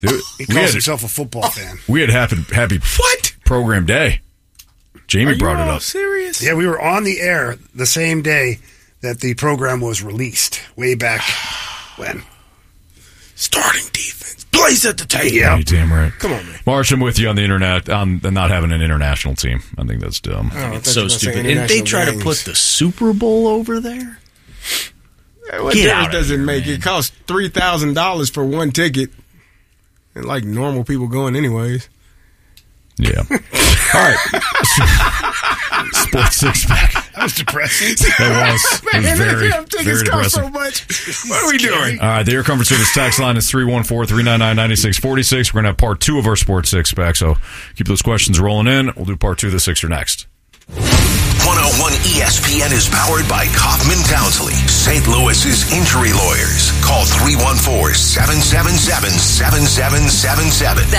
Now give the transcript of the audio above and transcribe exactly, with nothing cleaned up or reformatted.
Dude, He we calls had, himself a football fan. we had happy, happy What? program day. Jamie Are brought you it all up. serious? Yeah, we were on the air the same day that the program was released, way back when. Starting defense. Blaze at the table. Yeah, you damn right. Come on, man. Marsh, I'm with you on the internet on the not having an international team. I think that's dumb. Oh, I It's thought so you were gonna say stupid. And they international try to games. put the Super Bowl over there? What Get difference out of does it here, make? man. It costs three thousand dollars for one ticket. And like normal people going anyways. Yeah. All right. Sports Six Pack. That was depressing. That was, it was Man, very, them tickets very cost depressing. so much. What are we doing? All right, the Air Comfort Service tax line is three one four, three nine nine, nine six four six. We're going to have part two of our Sports Six Pack, so keep those questions rolling in. We'll do part two of the Sixer next. one oh one E S P N is powered by Kaufman Townsley, Saint Louis's injury lawyers. Call three one four, seven seven seven, seven seven seven seven.